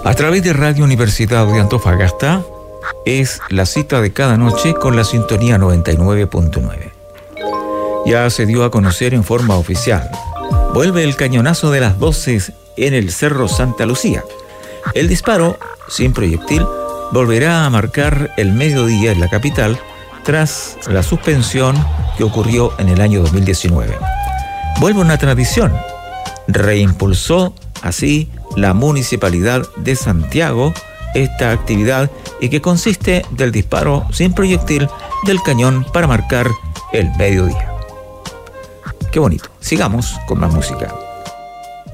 A través de Radio Universidad de Antofagasta es la cita de cada noche con la sintonía 99.9. Ya se dio a conocer en forma oficial. Vuelve el cañonazo de las 12 en el Cerro Santa Lucía. El disparo, sin proyectil, volverá a marcar el mediodía en la capital tras la suspensión que ocurrió en el año 2019. Vuelve una tradición. Reimpulsó así la Municipalidad de Santiago esta actividad y que consiste del disparo sin proyectil del cañón para marcar el mediodía. Qué bonito. Sigamos con más música.